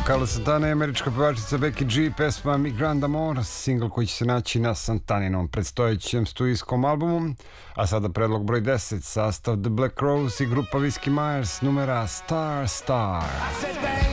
Carlos Santana i američka pevačica Becky G, pesma Mi Grand Amor, singl koji će se naći na Santaninom predstojećem studijskom albumu. A sada predlog broj 10, sastav The Black Crowes i grupa Whiskey Myers, numera Star Star.